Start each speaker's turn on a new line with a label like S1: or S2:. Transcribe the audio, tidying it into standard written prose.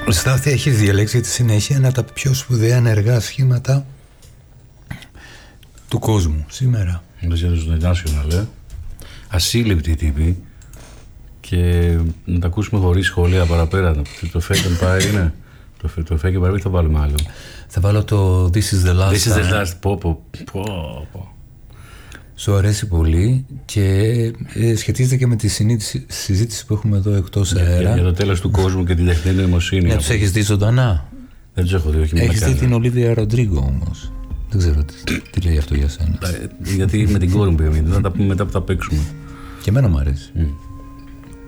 S1: Στάθη, έχει διαλέξει για τη συνέχεια ένα από τα πιο σπουδαία ενεργά σχήματα του κόσμου σήμερα.
S2: Δεν national, ασύλληπτη τύπη. Και να τα ακούσουμε χωρίς σχόλια παραπέρα. Το Fake Empire είναι. Το Fake Empire θα βάλουμε άλλο.
S1: Θα βάλω το This is the last.
S2: This is the last. Πω.
S1: Σου αρέσει πολύ και σχετίζεται και με τη συζήτηση που έχουμε εδώ εκτός αέρα.
S2: Για το τέλος του κόσμου και την τεχνητή νοημοσύνη.
S1: Ναι, τους έχεις δει ζωντανά?
S2: Δεν τους έχω δει, όχι.
S1: Έχεις δει την Ολίβια Ροντρίγκο όμως? Δεν ξέρω τι λέει αυτό για σένα.
S2: Γιατί με την κόρη μου πήγαμε, να τα πούμε μετά που τα παίξουμε.
S1: Και εμένα μου αρέσει.